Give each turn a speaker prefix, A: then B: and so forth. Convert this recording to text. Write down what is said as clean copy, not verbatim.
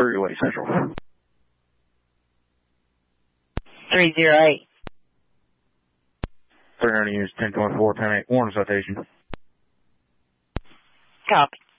A: 308 Central.
B: 308.
A: 300 units, 1024, 10-8, warrant citation.
B: Copy.